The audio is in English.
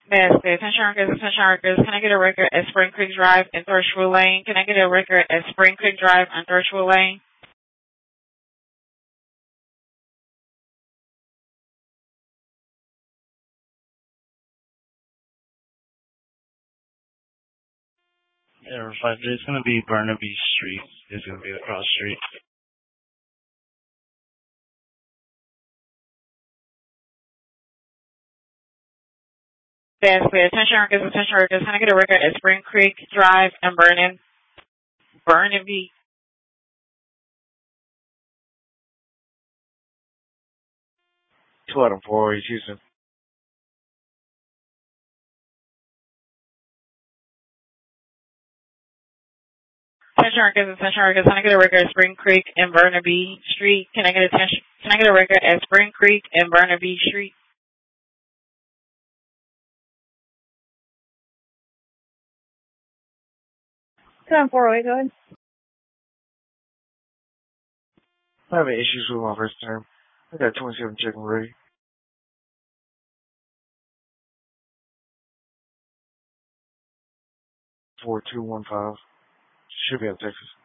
Yes, the attention workers. Can I get a record at Spring Creek Drive and Thirchwood Lane? Can I get a record at Spring Creek Drive and Thirchwood Lane? Air 5J, it's going to be Burnaby Street. It's going to be across the street. Yes, the attention workers. Can I get a record at Spring Creek Drive and Burnaby? 204 East Houston. Attention workers. Can I get a record at Spring Creek and Burnaby Street? Can I get a record at Spring Creek and Burnaby Street? 748, go ahead. I'm having issues with my first term. I got 27 chicken ready. 4215. Should be out of Texas.